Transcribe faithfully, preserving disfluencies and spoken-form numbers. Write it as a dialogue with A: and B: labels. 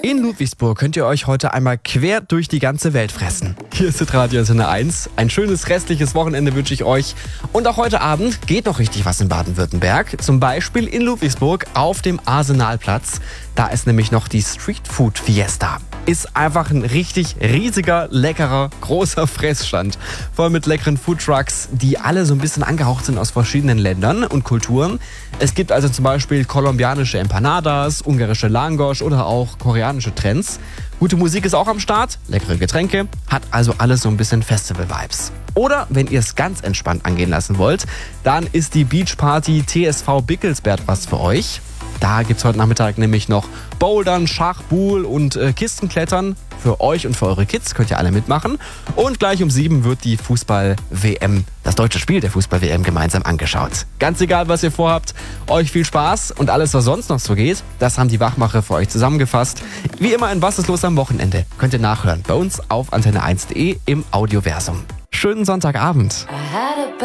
A: In Ludwigsburg könnt ihr euch heute einmal quer durch die ganze Welt fressen. Hier ist Radio Antenne eins. Ein schönes restliches Wochenende wünsche ich euch. Und auch heute Abend geht noch richtig was in Baden-Württemberg. Zum Beispiel in Ludwigsburg auf dem Arsenalplatz. Da ist nämlich noch die Street Food Fiesta. Ist einfach ein richtig riesiger, leckerer, großer Fressstand. Voll mit leckeren Foodtrucks, die alle so ein bisschen angehaucht sind aus verschiedenen Ländern und Kulturen. Es gibt also zum Beispiel kolumbianische Empanadas, ungarische Langosch oder auch koreanische Trends. Gute Musik ist auch am Start, leckere Getränke, hat also alles so ein bisschen Festival-Vibes. Oder wenn ihr es ganz entspannt angehen lassen wollt, dann ist die Beachparty T S V Bickelsberg was für euch. Da gibt's heute Nachmittag nämlich noch Bouldern, Schach, Buhl und äh, Kistenklettern. Für euch und für eure Kids könnt ihr alle mitmachen. Und gleich um sieben wird die Fußball-W M, das deutsche Spiel der Fußball-W M, gemeinsam angeschaut. Ganz egal, was ihr vorhabt, euch viel Spaß und alles, was sonst noch so geht, das haben die Wachmacher für euch zusammengefasst. Wie immer in Was ist los am Wochenende könnt ihr nachhören bei uns auf antenne eins punkt de im Audioversum. Schönen Sonntagabend.